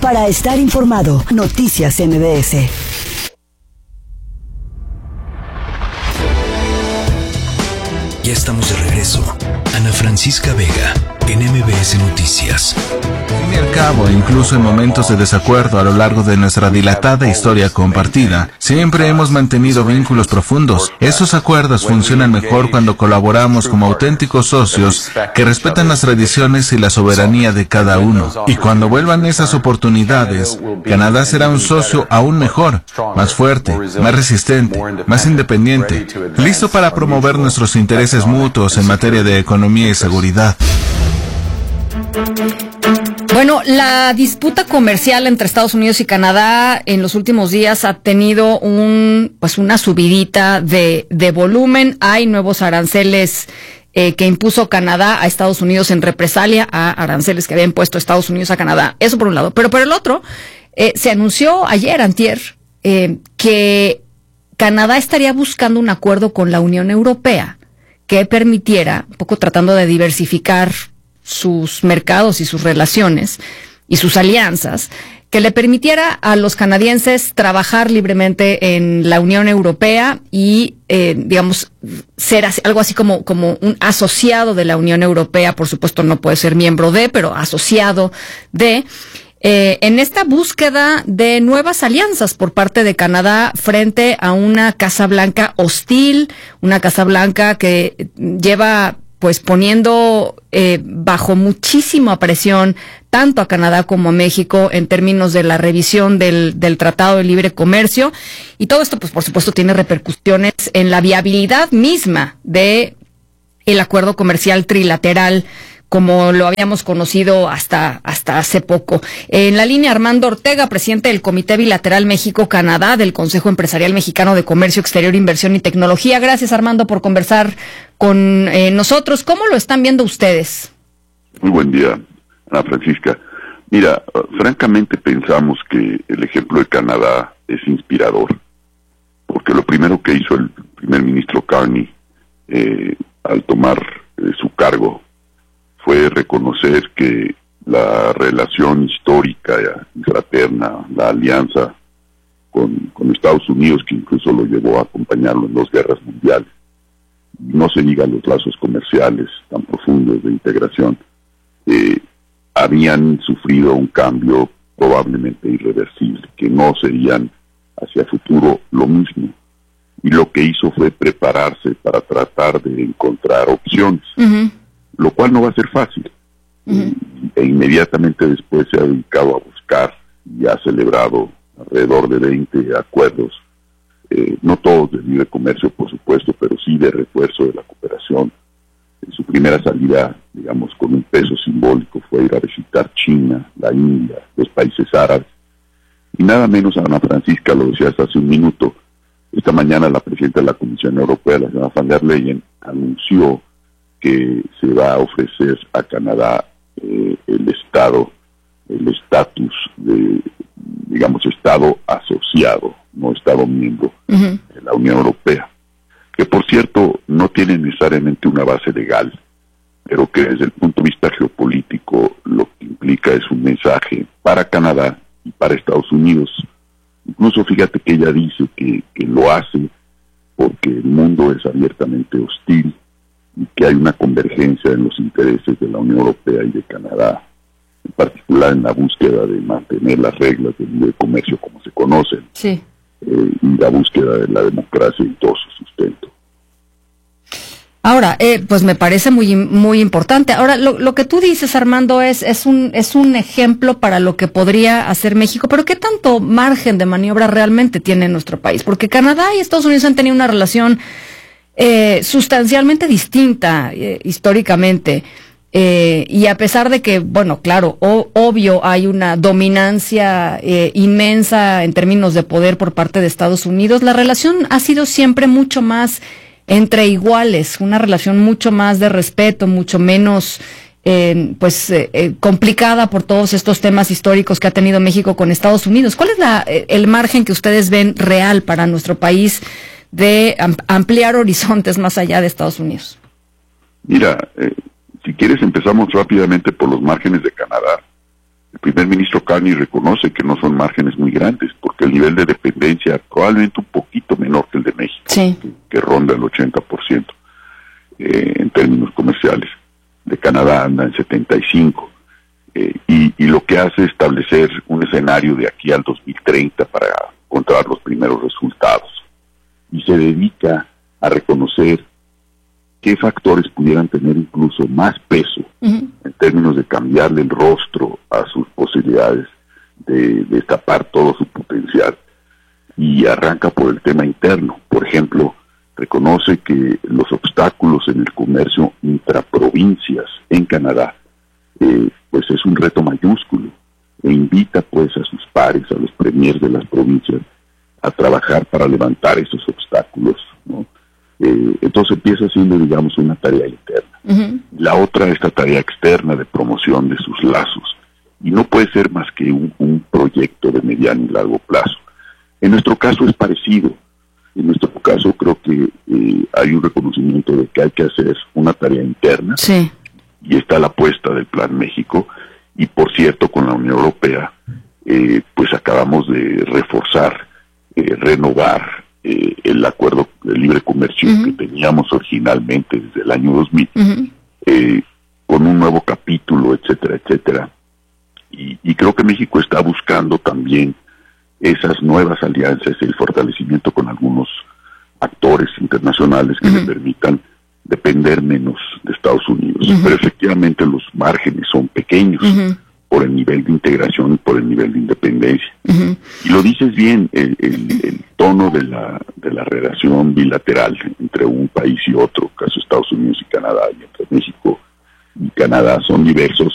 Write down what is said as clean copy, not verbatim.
Para estar informado, Noticias MBS. Ya estamos de regreso. Ana Francisca Vega, en MBS Noticias. Al fin y al cabo, incluso en momentos de desacuerdo a lo largo de nuestra dilatada historia compartida, siempre hemos mantenido vínculos profundos. Esos acuerdos funcionan mejor cuando colaboramos como auténticos socios que respetan las tradiciones y la soberanía de cada uno. Y cuando vuelvan esas oportunidades, Canadá será un socio aún mejor, más fuerte, más resistente, más independiente, listo para promover nuestros intereses mutuos en materia de economía y seguridad. Bueno, la disputa comercial entre Estados Unidos y Canadá en los últimos días ha tenido una subidita de volumen. Hay nuevos aranceles que impuso Canadá a Estados Unidos en represalia a aranceles que había impuesto Estados Unidos a Canadá. Eso por un lado. Pero por el otro, se anunció antier, que Canadá estaría buscando un acuerdo con la Unión Europea que permitiera, un poco tratando de diversificar sus mercados y sus relaciones y sus alianzas, que le permitiera a los canadienses trabajar libremente en la Unión Europea y, ser algo así como un asociado de la Unión Europea. Por supuesto, no puede ser miembro pero asociado de, en esta búsqueda de nuevas alianzas por parte de Canadá frente a una Casa Blanca hostil, una Casa Blanca que lleva poniendo bajo muchísima presión tanto a Canadá como a México en términos de la revisión del Tratado de Libre Comercio. Y todo esto, por supuesto, tiene repercusiones en la viabilidad misma de el acuerdo comercial trilateral como lo habíamos conocido hasta hace poco. En la línea, Armando Ortega, presidente del Comité Bilateral México-Canadá del Consejo Empresarial Mexicano de Comercio Exterior, Inversión y Tecnología. Gracias, Armando, por conversar con nosotros. ¿Cómo lo están viendo ustedes? Muy buen día, Ana Francisca. Mira, francamente pensamos que el ejemplo de Canadá es inspirador, porque lo primero que hizo el primer ministro Carney al tomar su cargo fue reconocer que la relación histórica y fraterna, la alianza con Estados Unidos, que incluso lo llevó a acompañarlo en 2 guerras mundiales, no se diga los lazos comerciales tan profundos de integración, habían sufrido un cambio probablemente irreversible, que no serían hacia futuro lo mismo. Y lo que hizo fue prepararse para tratar de encontrar opciones. Uh-huh. Lo cual no va a ser fácil. Uh-huh. E inmediatamente después se ha dedicado a buscar y ha celebrado alrededor de 20 acuerdos, no todos de libre comercio, por supuesto, pero sí de refuerzo de la cooperación. En su primera salida, digamos, con un peso simbólico, fue ir a visitar China, la India, los países árabes. Y nada menos, Ana Francisca, lo decías hace un minuto, esta mañana la presidenta de la Comisión Europea, la señora Van der Leyen, anunció que se va a ofrecer a Canadá el estatus de, digamos, Estado asociado, no Estado miembro uh-huh. de la Unión Europea, que por cierto no tiene necesariamente una base legal, pero que desde el punto de vista geopolítico lo que implica es un mensaje para Canadá y para Estados Unidos. Incluso fíjate que ella dice que lo hace porque el mundo es abiertamente hostil y que hay una convergencia en los intereses de la Unión Europea y de Canadá, en particular en la búsqueda de mantener las reglas del libre comercio como se conocen, sí. Y la búsqueda de la democracia y todo su sustento. Ahora, pues me parece muy muy importante. Ahora, lo que tú dices, Armando, es un ejemplo para lo que podría hacer México, pero ¿qué tanto margen de maniobra realmente tiene nuestro país? Porque Canadá y Estados Unidos han tenido una relación sustancialmente distinta históricamente, y a pesar de que, bueno, claro, obvio hay una dominancia inmensa en términos de poder por parte de Estados Unidos, la relación ha sido siempre mucho más entre iguales, una relación mucho más de respeto, mucho menos complicada por todos estos temas históricos que ha tenido México con Estados Unidos. ¿Cuál es el margen que ustedes ven real para nuestro país de ampliar horizontes más allá de Estados Unidos? Mira, si quieres empezamos rápidamente por los márgenes de Canadá. El primer ministro Carney reconoce que no son márgenes muy grandes, porque el nivel de dependencia probablemente un poquito menor que el de México, sí, que ronda el 80% en términos comerciales. De Canadá anda en 75%. Y lo que hace es establecer un escenario de aquí al 2030 para encontrar los primeros resultados. Y se dedica a reconocer qué factores pudieran tener incluso más peso en términos de cambiarle el rostro a sus posibilidades de destapar todo su potencial. Y arranca por el tema interno. Por ejemplo, reconoce que los obstáculos en el comercio intraprovincias en Canadá pues es un reto mayúsculo, e invita pues a sus pares, a los premiers de las provincias, a trabajar para levantar esos obstáculos, ¿no? Entonces empieza siendo, digamos, una tarea interna. La otra, esta tarea externa de promoción de sus lazos, y no puede ser más que un proyecto de mediano y largo plazo. En nuestro caso es parecido. En nuestro caso creo que hay un reconocimiento de que hay que hacer una tarea interna, sí, y está la apuesta del Plan México, y por cierto con la Unión Europea pues acabamos de reforzar, renovar el acuerdo de libre comercio que teníamos originalmente desde el año 2000, con un nuevo capítulo, etcétera, etcétera, y creo que México está buscando también esas nuevas alianzas y el fortalecimiento con algunos actores internacionales que le permitan depender menos de Estados Unidos. Pero efectivamente los márgenes son pequeños por el nivel de integración y por el nivel de independencia. Y lo dices bien, el tono de la relación bilateral entre un país y otro, caso Estados Unidos y Canadá, y entre México y Canadá, son diversos,